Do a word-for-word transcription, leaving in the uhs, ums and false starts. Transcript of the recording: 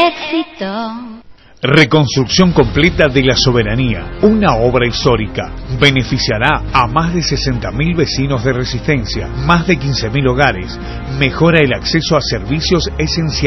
éxito. Reconstrucción completa de la Soberanía, una obra histórica. Beneficiará a más de sesenta mil vecinos de Resistencia, más de quince mil hogares. Mejora el acceso a servicios esenciales.